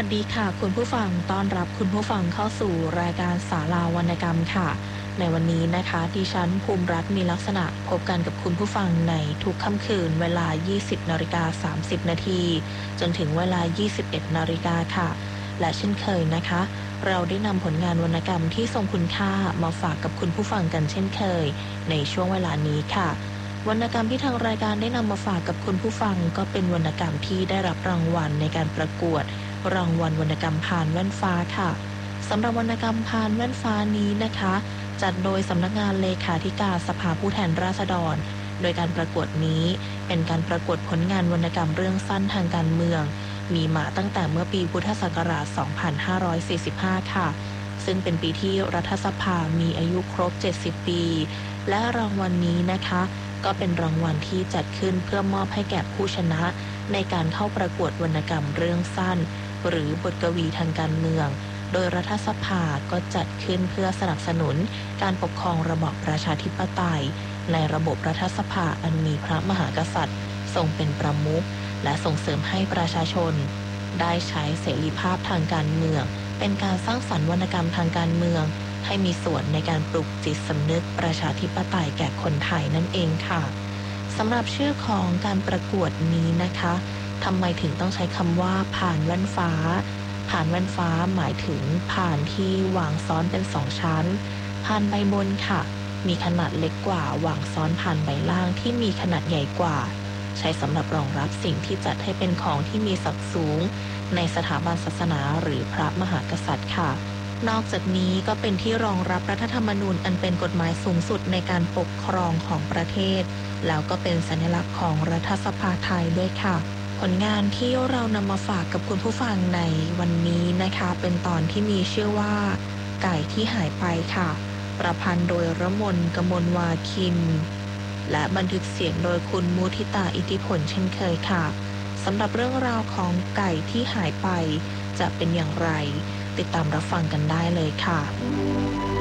สดีค่ะคุณผู้ฟังต้อนรับคุณผู้ฟังเข้าสู่รายการศาลาวรรณกรรมค่ะในวันนี้นะคะดิฉันภูมิรัตน์มีลักษณะพบกันกับคุณผู้ฟังในทุกค่ำคืนเวลา 20:30 นาทีจนถึงเวลา 21 นาฬิกาค่ะและเช่นเคยนะคะเราได้นำผลงานวรรณกรรมที่ทรงคุณค่ามาฝากกับคุณผู้ฟังกันเช่นเคยในช่วงเวลานี้ค่ะวรรณกรรมที่ทางรายการได้นำมาฝากกับคุณผู้ฟังก็เป็นวรรณกรรมที่ได้รับรางวัลในการประกวดรางวัลวรรณกรรมพานแว่นฟ้าค่ะสำหรับวรรณกรรมพานแว่นฟ้านี้นะคะจัดโดยสำนักงานเลขาธิการสภาผู้แทนราษฎรโดยการประกวดนี้เป็นการประกวดผลงานวรรณกรรมเรื่องสั้นทางการเมืองมีมาตั้งแต่เมื่อปีพุทธศักราช 2545 ค่ะซึ่งเป็นปีที่รัฐสภามีอายุครบ 70 ปีและรางวัลนี้นะคะก็เป็นรางวัลที่จัดขึ้นเพื่อมอบให้แก่ผู้ชนะในการเข้าประกวดวรรณกรรมเรื่องสั้นหรือบทกวีทางการเมืองโดยรัฐสภาก็จัดขึ้นเพื่อสนับสนุนการปกครองระบอบประชาธิปไตยในระบบรัฐสภาอันมีพระมหากษัตริย์ทรงเป็นประมุขและส่งเสริมให้ประชาชนได้ใช้เสรีภาพทางการเมืองเป็นการสร้างสรรค์วรรณกรรมทางการเมืองให้มีส่วนในการปลุกจิตสำนึกประชาธิปไตยแก่คนไทยนั่นเองค่ะสำหรับชื่อของการประกวดนี้นะคะทำไมถึงต้องใช้คำว่าผ่านแว่นฟ้าผ่านแว่นฟ้าหมายถึงผ่านที่วางซ้อนเป็น2ชั้นผ่านใบบนค่ะมีขนาดเล็กกว่าวางซ้อนผ่านใบล่างที่มีขนาดใหญ่กว่าใช้สำหรับรองรับสิ่งที่จัดให้เป็นของที่มีศักดิ์สูงในสถาบันศาสนาหรือพระมหากษัตริย์ค่ะนอกจากนี้ก็เป็นที่รองรับรัฐธรรมนูญอันเป็นกฎหมายสูงสุดในการปกครองของประเทศแล้วก็เป็นสัญลักษณ์ของรัฐสภาไทยด้วยค่ะผลงานที่เรานำมาฝากกับคุณผู้ฟังในวันนี้นะคะเป็นตอนที่มีชื่อว่าไก่ที่หายไปค่ะประพันธ์โดยระมน กมลวาคินและบันทึกเสียงโดยคุณมุทิตาอิทธิผลเช่นเคยค่ะสำหรับเรื่องราวของไก่ที่หายไปจะเป็นอย่างไรติดตามรับฟังกันได้เลยค่ะ